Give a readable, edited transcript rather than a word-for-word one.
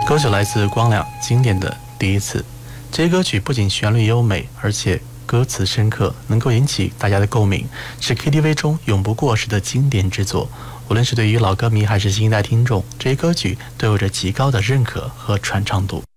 歌曲来自光良经典的《第一次》。这些歌曲不仅旋律优美，而且歌词深刻，能够引起大家的共鸣，是 KTV 中永不过时的经典之作。无论是对于老歌迷还是新一代听众，这些歌曲都有着极高的认可和传唱度。